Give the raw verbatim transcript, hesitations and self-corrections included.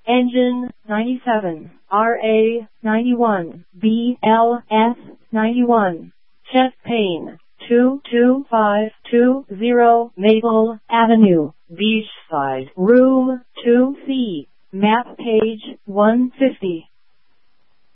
Engine ninety-seven, R A ninety-one, B L S ninety-one. Chest pain, two two five two zero Maple Avenue, Beachside, room two C, map page one fifty.